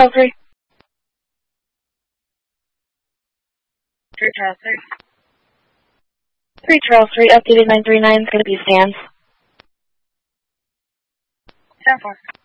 Charles 3. 3 Charles 3. 3 Charles 3, updated 939 is going to be stands. 10-4.